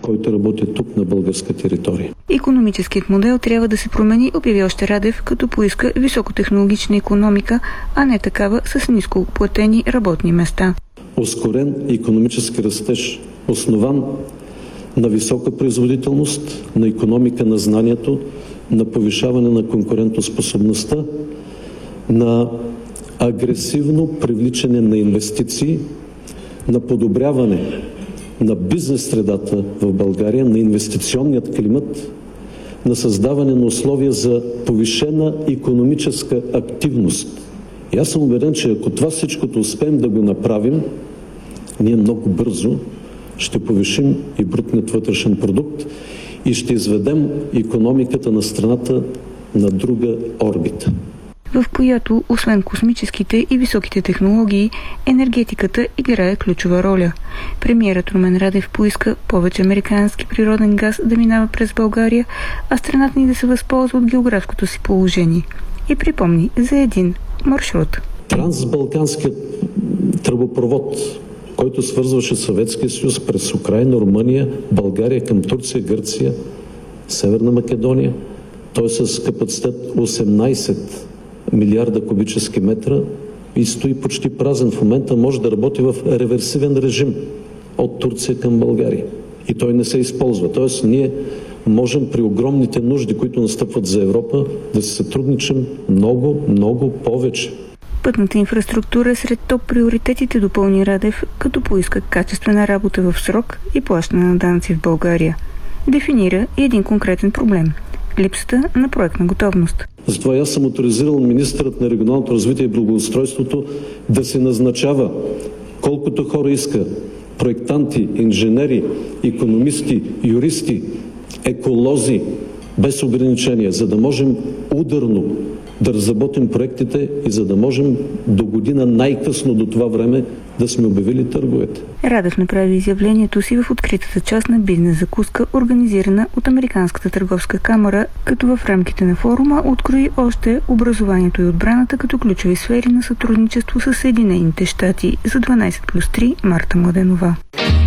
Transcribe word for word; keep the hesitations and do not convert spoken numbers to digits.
който работи тук на българска територия. Икономическият модел трябва да се промени, обяви още Радев, като поиска високотехнологична икономика, а не такава с ниско платени работни места. Ускорен икономически растеж, основан на висока производителност, на икономика на знанието, на повишаване на конкурентоспособността, на агресивно привличане на инвестиции, на подобряване на бизнес средата в България, на инвестиционният климат, на създаване на условия за повишена икономическа активност. И аз съм убеден, че ако това всичкото успеем да го направим, ние много бързо ще повишим и брутният вътрешен продукт и ще изведем икономиката на страната на друга орбита, в която, освен космическите и високите технологии, енергетиката играе ключова роля. Премиерът Румен Радев поиска повече американски природен газ да минава през България, а страната ни да се възползва от географското си положение. И припомни за един маршрут. Трансбалканският тръбопровод, който свързваше Съветския съюз през Украйна, Румъния, България към Турция, Гърция, Северна Македония. Той е с капацитет осемнайсет милиарда кубически метра и стои почти празен. В момента може да работи в реверсивен режим от Турция към България. И той не се използва. Тоест ние можем при огромните нужди, които настъпват за Европа, да се сътрудничим много, много повече. Пътната инфраструктура е сред топ приоритетите, допълни Радев, като поиска качествена работа в срок и плащане на данъци в България. Дефинира и един конкретен проблем – липсата на проектна готовност. Затова аз съм оторизирал министърът на регионалното развитие и благоустройството да се назначава колкото хора иска – проектанти, инженери, икономисти, юристи, еколози, без ограничения, за да можем ударно да разработим проектите и за да можем до година най-късно до това време да сме обявили търговете. Радев направи изявлението си в откритата част на бизнес закуска, организирана от Американската търговска камара, като в рамките на форума открои още образованието и отбраната като ключови сфери на сътрудничество с Съединените щати. За дванайсет плюс три Марта Младенова.